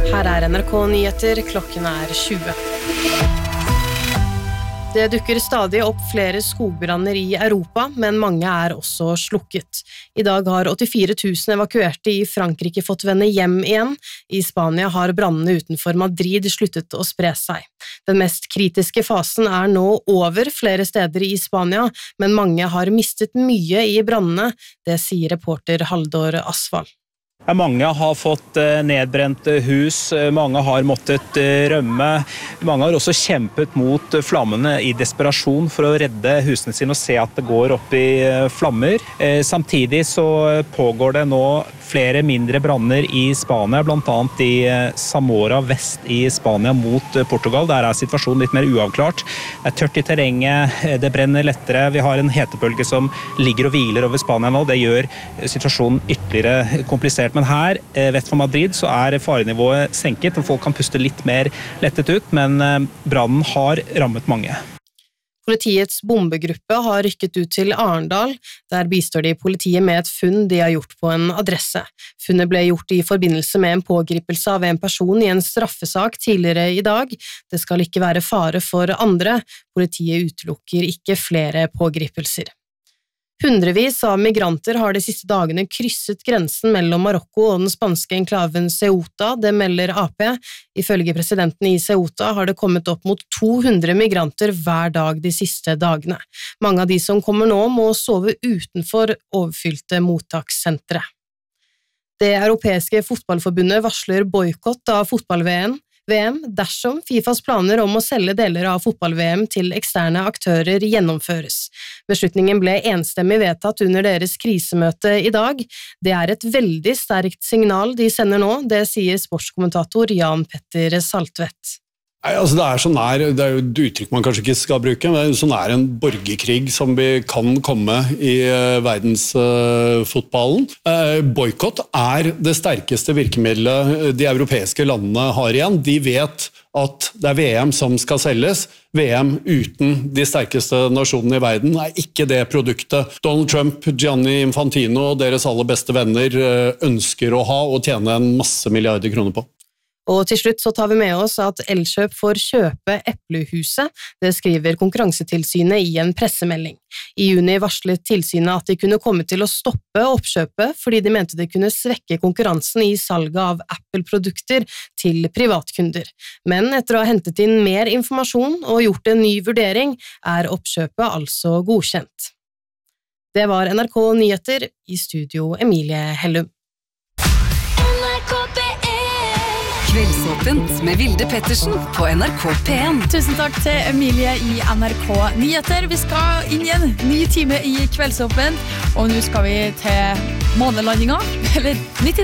Her NRK Nyheter, klokken 20. Det dukker stadig opp flere skogbranner i Europa, men mange også slukket. I dag har 84 000 evakuerte i Frankrike fått vende hjem igjen. I Spania har brannene utenfor Madrid sluttet å spre seg. Den mest kritiske fasen nå over flere steder i Spania, men mange har mistet mye i brannene, det sier reporter Haldor Asfald. Mange har fått nedbrent hus, mange har måttet rømme, mange har også kjempet mot flammene i desperasjon for å redde husene sine og se at det går opp i flammer. Samtidig så pågår det nå flere mindre branner i Spania, blant annet i Zamora vest i Spania mot Portugal. Der situasjonen litt mer uavklart. Det tørt i terrenget, det brenner lettere, vi har en hetebølge som ligger og hviler over Spania nå. Det gjør situasjonen ytterligere komplisert. Men her, vest for Madrid, så farenivået senket, og folk kan puste litt mer lettet ut, men brannen har rammet mange. Politiets bombegruppe har rykket ut til Arendal. Der bistår de politiet med et funn de har gjort på en adresse. Funnet ble gjort i forbindelse med en pågripelse av en person i en straffesak tidligere i dag. Det skal ikke være fare for andre. Politiet utelukker ikke flere pågripelser. Hundrevis av migranter har de siste dagene krysset grensen mellom Marokko og den spanske enklaven Ceuta, det melder AP. Ifølge presidenten i Ceuta har det kommet opp mot 200 migranter hver dag de siste dagene. Mange av de som kommer nå må sove utenfor overfylte mottakssentre. Det europeiske fotballforbundet varsler boykott av fotball-VM dersom FIFAs planer om å selge deler av fotball-VM til eksterne aktører gjennomføres. Beslutningen ble enstemmig vedtatt under deres krisemøte i dag. Det et veldig sterkt signal de sender nå, det sier sportskommentator Jan Petter Saltvedt. Altså det jo et uttrykk man kanskje ikke skal bruke, men det en borgerkrig som vi kan komme i verdensfotballen. Boykott det sterkeste virkemidlet de europeiske landene har igjen. De vet at det VM som skal selges. VM uten de sterkeste nasjonene i verden ikke det produktet Donald Trump, Gianni Infantino og deres aller beste venner ønsker å ha og tjene en masse milliarder kroner på. Og til slutt så tar vi med oss at Elkjøp får kjøpe Eplehuset. Det skriver Konkurransetilsynet i en pressemelding. I juni varslet tilsynet at de kunne komme til å stoppe oppkjøpet fordi de mente det kunne svekke konkurransen i salget av Apple-produkter til privatkunder. Men etter å ha hentet inn mer informasjon og gjort en ny vurdering, oppkjøpet altså godkjent. Det var NRK Nyheter, i studio Emilie Hellum. Kveldsåpent med Vilde Pettersen på NRK P1. Tusen takk til Emilie i NRK Nyheter. Vi skal inn i en ny time i Kveldsåpent, og nå skal vi til månelandinga, eller 99